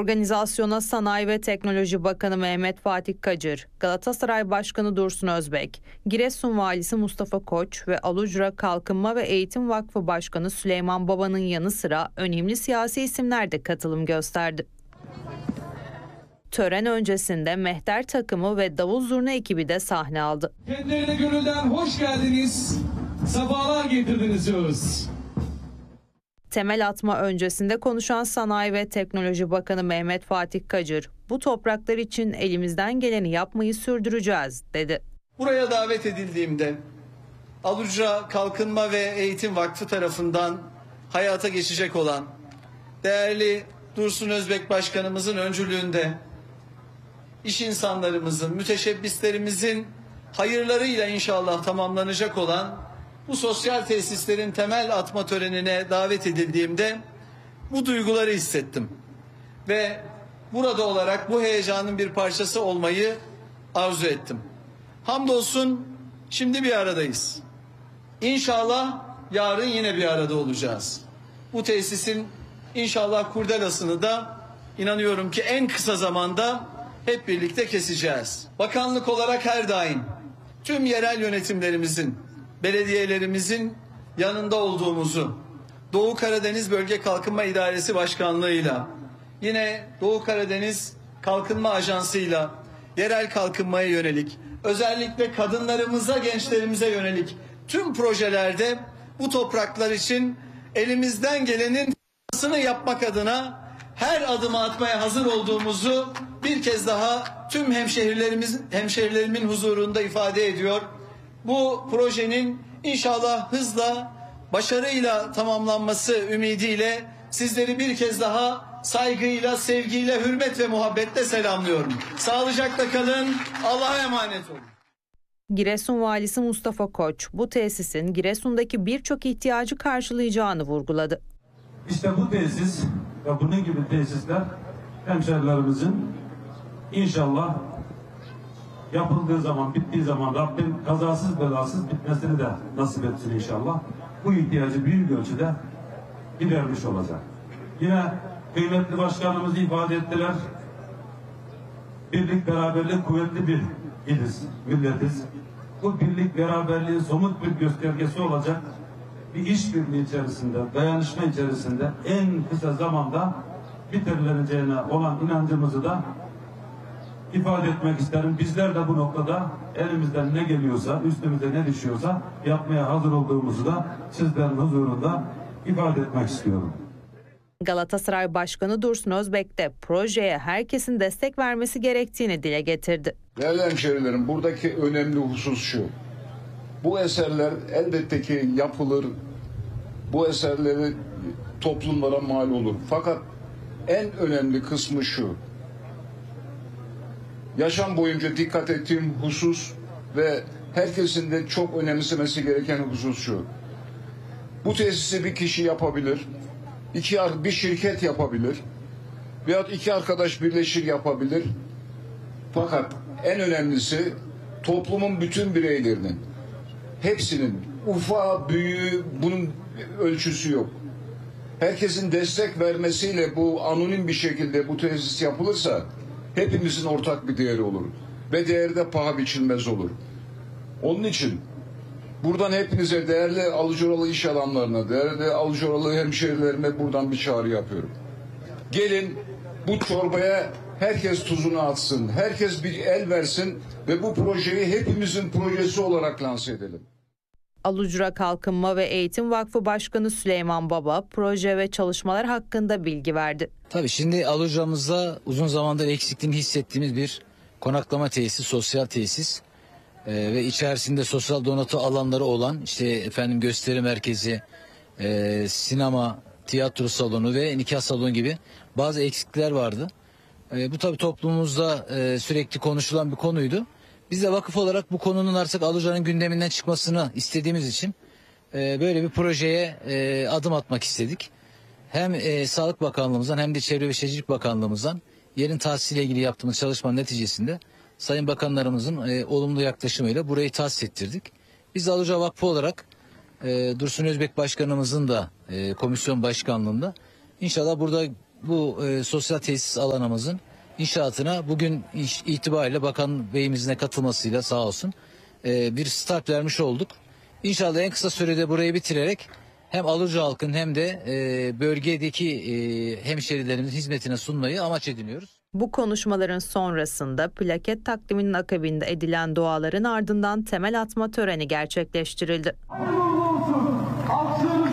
Organizasyona Sanayi ve Teknoloji Bakanı Mehmet Fatih Kacır, Galatasaray Başkanı Dursun Özbek, Giresun Valisi Mustafa Koç ve Alucra Kalkınma ve Eğitim Vakfı Başkanı Süleyman Baba'nın yanı sıra önemli siyasi isimler de katılım gösterdi. Tören öncesinde mehter takımı ve davul zurna ekibi de sahne aldı. Kendilerine gönülden hoş geldiniz, sefalar getirdiniz diyoruz. Temel atma öncesinde konuşan Sanayi ve Teknoloji Bakanı Mehmet Fatih Kacır, bu topraklar için elimizden geleni yapmayı sürdüreceğiz, dedi. Buraya davet edildiğimde Alucra Kalkınma ve Eğitim Vakfı tarafından hayata geçecek olan değerli Dursun Özbek Başkanımızın öncülüğünde iş insanlarımızın, müteşebbislerimizin hayırlarıyla inşallah tamamlanacak olan bu sosyal tesislerin temel atma törenine davet edildiğimde bu duyguları hissettim. Ve burada olarak bu heyecanın bir parçası olmayı arzu ettim. Hamdolsun şimdi bir aradayız. İnşallah yarın yine bir arada olacağız. Bu tesisin inşallah kurdelasını da inanıyorum ki en kısa zamanda hep birlikte keseceğiz. Bakanlık olarak her daim tüm yerel yönetimlerimizin, belediyelerimizin yanında olduğumuzu, Doğu Karadeniz Bölge Kalkınma İdaresi Başkanlığı'yla, yine Doğu Karadeniz Kalkınma Ajansı'yla yerel kalkınmaya yönelik, özellikle kadınlarımıza, gençlerimize yönelik tüm projelerde bu topraklar için elimizden gelenin yapmak adına her adımı atmaya hazır olduğumuzu bir kez daha tüm hemşehrilerimin huzurunda ifade ediyor. Bu projenin inşallah hızla, başarıyla tamamlanması ümidiyle sizleri bir kez daha saygıyla, sevgiyle, hürmet ve muhabbetle selamlıyorum. Sağlıcakla kalın, Allah'a emanet olun. Giresun Valisi Mustafa Koç, bu tesisin Giresun'daki birçok ihtiyacı karşılayacağını vurguladı. İşte bu tesis ve bunun gibi tesisler hemşerilerimizin inşallah yapıldığı zaman, bittiği zaman Rabbim kazasız belasız bitmesini de nasip etsin inşallah. Bu ihtiyacı büyük ölçüde gidermiş olacak. Yine kıymetli başkanımız ifade ettiler. Birlik, beraberlik kuvvetli bir iliz, milletiz. Bu birlik, beraberliğin somut bir göstergesi olacak bir işbirliği içerisinde, dayanışma içerisinde en kısa zamanda bitirileneceğine olan inancımızı da ifade etmek isterim. Bizler de bu noktada elimizden ne geliyorsa, üstümüze ne düşüyorsa yapmaya hazır olduğumuzu da sizlerin huzurunda ifade etmek istiyorum. Galatasaray Başkanı Dursun Özbek de projeye herkesin destek vermesi gerektiğini dile getirdi. Değerli hemşehrilerim, buradaki önemli husus şu. Bu eserler elbette ki yapılır, bu eserleri toplumlara mal olur. Fakat en önemli kısmı şu. Yaşam boyunca dikkat ettiğim husus ve herkesin de çok önemsemesi gereken husus şu. Bu tesisi bir kişi yapabilir, bir şirket yapabilir veyahut iki arkadaş birleşir yapabilir. Fakat en önemlisi toplumun bütün bireylerinin, hepsinin, ufağı, büyüğü, bunun ölçüsü yok. Herkesin destek vermesiyle bu anonim bir şekilde bu tesis yapılırsa hepimizin ortak bir değeri olur. Ve değeri de paha biçilmez olur. Onun için buradan hepinize, değerli Alucralı iş adamlarına, değerli Alucralı hemşehrilerime buradan bir çağrı yapıyorum. Gelin bu çorbaya herkes tuzunu atsın, herkes bir el versin ve bu projeyi hepimizin projesi olarak lanse edelim. Alucra Kalkınma ve Eğitim Vakfı Başkanı Süleyman Baba proje ve çalışmalar hakkında bilgi verdi. Tabii şimdi Alucra'mızda uzun zamandır eksikliğini hissettiğimiz bir konaklama tesisi, sosyal tesis ve içerisinde sosyal donatı alanları olan gösteri merkezi, sinema, tiyatro salonu ve nikah salonu gibi bazı eksiklikler vardı. Bu tabii toplumumuzda sürekli konuşulan bir konuydu. Biz de vakıf olarak bu konunun artık Alucra'nın gündeminden çıkmasını istediğimiz için böyle bir projeye adım atmak istedik. Hem Sağlık Bakanlığımızdan hem de Çevre ve Şehircilik Bakanlığımızdan yerin tahsisiyle ilgili yaptığımız çalışmanın neticesinde Sayın Bakanlarımızın olumlu yaklaşımıyla burayı tahsis ettirdik. Biz de Alucra Vakfı olarak Dursun Özbek Başkanımızın da komisyon başkanlığında inşallah burada bu sosyal tesis alanımızın inşaatına bugün itibariyle Bakan Beyimizin de katılmasıyla sağ olsun bir start vermiş olduk. İnşallah en kısa sürede burayı bitirerek hem Alucra halkın hem de bölgedeki hemşerilerimizin hizmetine sunmayı amaç ediniyoruz. Bu konuşmaların sonrasında plaket takdiminin akabinde edilen duaların ardından temel atma töreni gerçekleştirildi. Alkışlarınızı